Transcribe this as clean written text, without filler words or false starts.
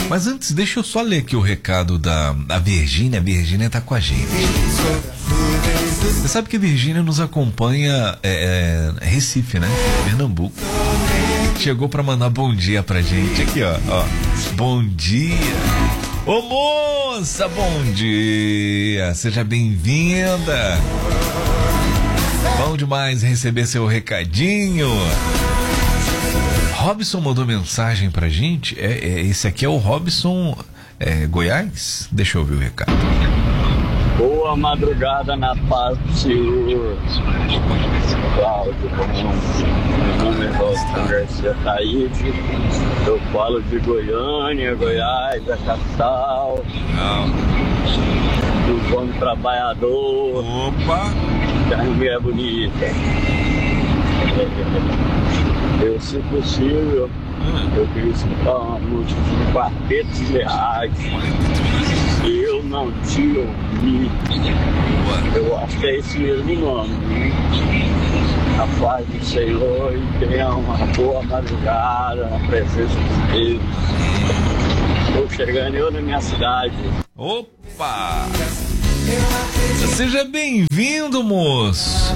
Mas antes, deixa eu só ler aqui o recado da Virgínia. A Virgínia tá com a gente. Você sabe que a Virgínia nos acompanha Recife, né? Pernambuco. Chegou pra mandar bom dia pra gente. Aqui, ó. Bom dia. Ô moça, bom dia. Seja bem-vinda. Bom demais receber seu recadinho. Robson mandou mensagem pra gente. Esse aqui é o Robson Goiás. Deixa eu ouvir o recado. Boa madrugada na paz do Senhor. Cláudio, meu nome é Robson Garcia Taíde. Eu falo de Goiânia, Goiás, a capital. Do bom trabalhador. Opa! Da mulher bonita. Eu, se possível, eu queria escutar uma música de Quartetos Reais. Eu não te ouvi. Eu acho que é esse mesmo nome. A paz do Senhor e tenha uma boa madrugada na presença de Deus. Estou chegando eu na minha cidade. Opa! Seja bem-vindo, moço.